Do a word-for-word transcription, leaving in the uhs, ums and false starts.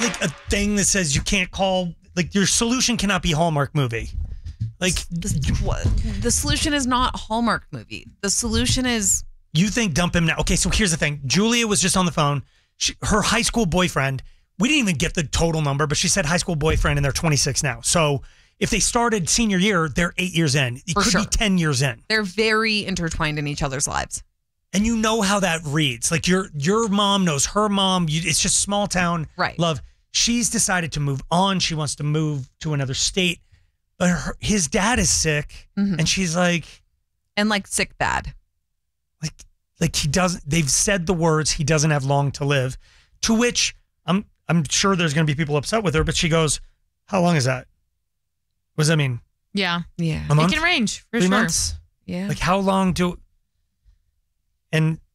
like a thing that says you can't call, like your solution cannot be Hallmark movie. Like the, what, the solution is not Hallmark movie. The solution is you think dump him now. Okay, so here's the thing. Julia was just on the phone. She, her high school boyfriend. We didn't even get the total number, but she said high school boyfriend, and they're twenty-six now. So if they started senior year, they're eight years in. It For could sure. be ten years in. They're very intertwined in each other's lives. And you know how that reads. Like your your mom knows her mom. You, it's just small town right. love. She's decided to move on. She wants to move to another state. But her, his dad is sick. Mm-hmm. And she's like... And like sick bad. Like, like he doesn't... They've said the words, he doesn't have long to live. To which I'm I'm sure there's going to be people upset with her. But she goes, how long is that? What does that mean? Yeah. Yeah. A month? It can range, for Three sure. months? Yeah. Like how long do... And